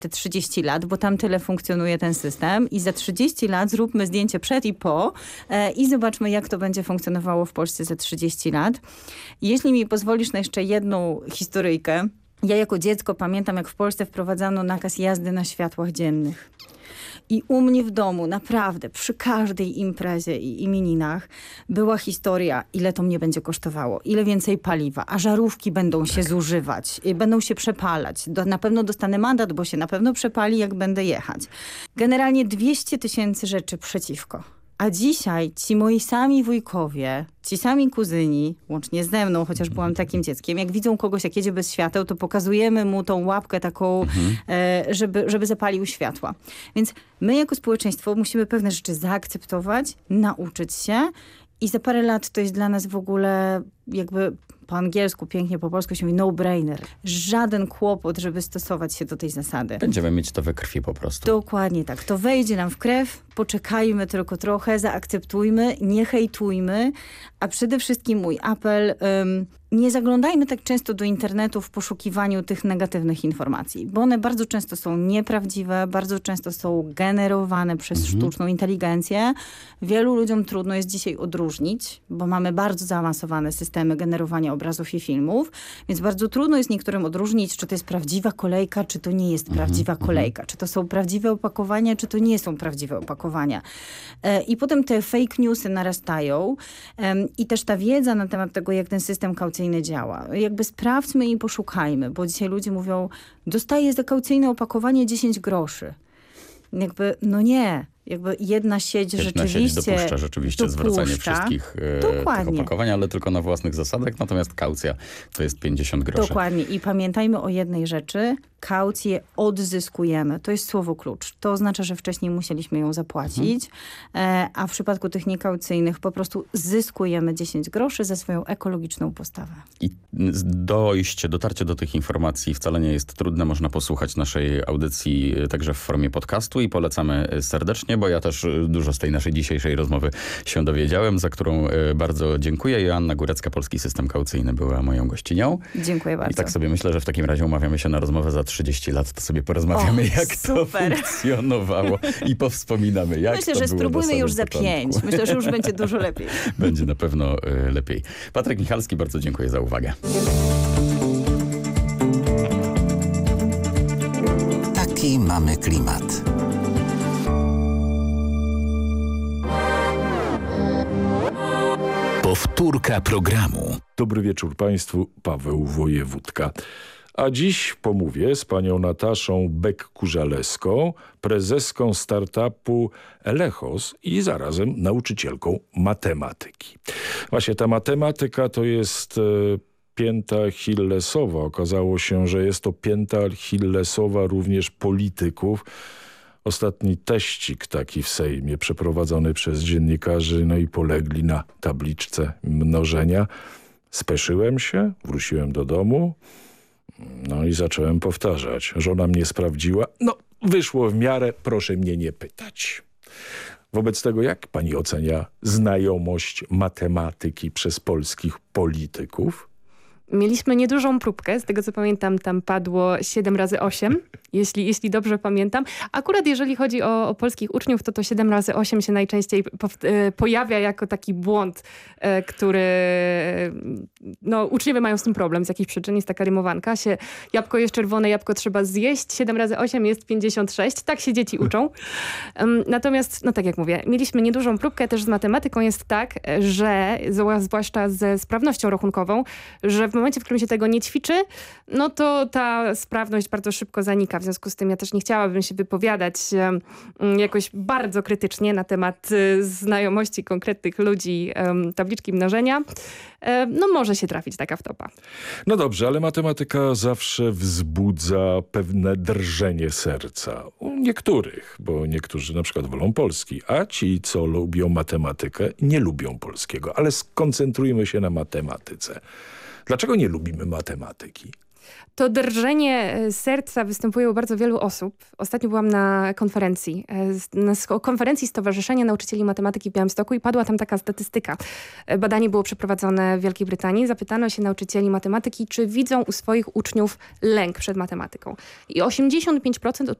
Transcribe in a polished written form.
te 30 lat, bo tam tyle funkcjonuje ten system i za 30 lat zróbmy zdjęcie przed i po i zobaczmy, jak to będzie funkcjonowało w Polsce za 30 lat. Jeśli mi pozwolisz na jeszcze jedną historyjkę. Ja jako dziecko pamiętam, jak w Polsce wprowadzano nakaz jazdy na światłach dziennych. I u mnie w domu naprawdę przy każdej imprezie i imieninach była historia, ile to mnie będzie kosztowało, ile więcej paliwa, a żarówki będą się zużywać, będą się przepalać. Na pewno dostanę mandat, bo się na pewno przepali, jak będę jechać. Generalnie 200 000 rzeczy przeciwko. A dzisiaj ci moi sami wujkowie, ci sami kuzyni, łącznie ze mną, chociaż byłam takim dzieckiem, jak widzą kogoś, jak jedzie bez świateł, to pokazujemy mu tą łapkę taką, żeby zapalił światła. Więc my jako społeczeństwo musimy pewne rzeczy zaakceptować, nauczyć się i za parę lat to jest dla nas w ogóle jakby po angielsku, pięknie po polsku się mówi no-brainer. Żaden kłopot, żeby stosować się do tej zasady. Będziemy mieć to we krwi po prostu. Dokładnie tak. To wejdzie nam w krew, poczekajmy tylko trochę, zaakceptujmy, nie hejtujmy, a przede wszystkim mój apel, nie zaglądajmy tak często do internetu w poszukiwaniu tych negatywnych informacji, bo one bardzo często są nieprawdziwe, bardzo często są generowane przez sztuczną inteligencję. Wielu ludziom trudno jest dzisiaj odróżnić, bo mamy bardzo zaawansowane systemy generowania obrazów i filmów, więc bardzo trudno jest niektórym odróżnić, czy to jest prawdziwa kolejka, czy to nie jest prawdziwa kolejka, czy to są prawdziwe opakowania, czy to nie są prawdziwe opakowania. I potem te fake newsy narastają i też ta wiedza na temat tego, jak ten system kaucyjny działa. Jakby sprawdźmy i poszukajmy, bo dzisiaj ludzie mówią, dostaję za kaucyjne opakowanie 10 groszy. Jakby, no nie. Jakby jedna sieć dopuszcza rzeczywiście zwracanie wszystkich tych opakowań, ale tylko na własnych zasadach, natomiast kaucja to jest 50 groszy. Dokładnie. I pamiętajmy o jednej rzeczy. Kaucję odzyskujemy. To jest słowo klucz. To oznacza, że wcześniej musieliśmy ją zapłacić, a w przypadku tych niekaucyjnych po prostu zyskujemy 10 groszy za swoją ekologiczną postawę. I dotarcie do tych informacji wcale nie jest trudne. Można posłuchać naszej audycji także w formie podcastu i polecamy serdecznie, bo ja też dużo z tej naszej dzisiejszej rozmowy się dowiedziałem, za którą bardzo dziękuję. Joanna Górecka, Polski System Kaucyjny, była moją gościnią. Dziękuję bardzo. I tak sobie myślę, że w takim razie umawiamy się na rozmowę za 30 lat, to sobie porozmawiamy, jak super to funkcjonowało i powspominamy, jak myślę, to było. Myślę, że spróbujmy już za początku. 5. Myślę, że już będzie dużo lepiej. Będzie na pewno lepiej. Patryk Michalski, bardzo dziękuję za uwagę. Taki mamy klimat. Powtórka programu. Dobry wieczór Państwu, Paweł Wojewódka. A dziś pomówię z panią Nataszą Beck-Kurzaleską, prezeską startupu Elechos i zarazem nauczycielką matematyki. Właśnie ta matematyka to jest pięta achillesowa. Okazało się, że jest to pięta achillesowa również polityków. Ostatni teścik taki w Sejmie przeprowadzony przez dziennikarzy, no i polegli na tabliczce mnożenia. Speszyłem się, wróciłem do domu, no i zacząłem powtarzać. Żona mnie sprawdziła. No, wyszło w miarę, proszę mnie nie pytać. Wobec tego, jak pani ocenia znajomość matematyki przez polskich polityków? Mieliśmy niedużą próbkę, z tego co pamiętam tam padło 7 razy 8, jeśli dobrze pamiętam. Akurat jeżeli chodzi o polskich uczniów, to 7 razy 8 się najczęściej pojawia jako taki błąd, który no, uczniowie mają z tym problem z jakichś przyczyn. Jest taka rymowanka, jabłko jest czerwone, jabłko trzeba zjeść, 7 razy 8 jest 56, tak się dzieci uczą. Natomiast, no tak jak mówię, mieliśmy niedużą próbkę, też z matematyką jest tak, że zwłaszcza ze sprawnością rachunkową, że w momencie, w którym się tego nie ćwiczy, no to ta sprawność bardzo szybko zanika. W związku z tym ja też nie chciałabym się wypowiadać jakoś bardzo krytycznie na temat znajomości konkretnych ludzi tabliczki mnożenia. No może się trafić taka wtopa. No dobrze, ale matematyka zawsze wzbudza pewne drżenie serca. U niektórych, bo niektórzy na przykład wolą Polski, a ci, co lubią matematykę, nie lubią polskiego. Ale skoncentrujmy się na matematyce. Dlaczego nie lubimy matematyki? To drżenie serca występuje u bardzo wielu osób. Ostatnio byłam na konferencji Stowarzyszenia Nauczycieli Matematyki w Białymstoku i padła tam taka statystyka. Badanie było przeprowadzone w Wielkiej Brytanii. Zapytano się nauczycieli matematyki, czy widzą u swoich uczniów lęk przed matematyką. I 85%